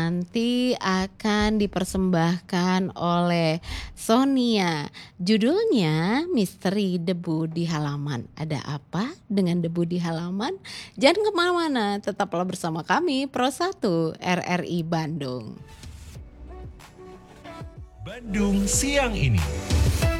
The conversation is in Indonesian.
nanti akan dipersembahkan oleh Sonia. Judulnya Misteri Debu di Halaman. Ada apa dengan debu di halaman? Jangan kemana-mana, tetaplah bersama kami Pro 1 RRI Bandung. Bandung siang ini.